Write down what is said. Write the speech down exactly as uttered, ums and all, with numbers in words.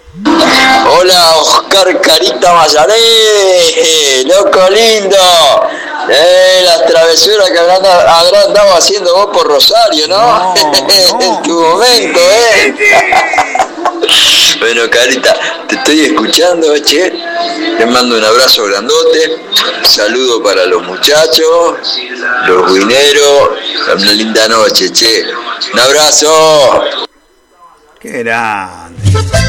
Hola, Oscar Carita Mayané, loco lindo. Eh, las travesuras que habrán, habrán andado haciendo vos por Rosario, ¿no? No, no. En tu momento, ¿eh? Bueno, Carita, te estoy escuchando, che. Te mando un abrazo grandote. Saludo para los muchachos, los guineros. Una linda noche, che. Un abrazo. Qué grande.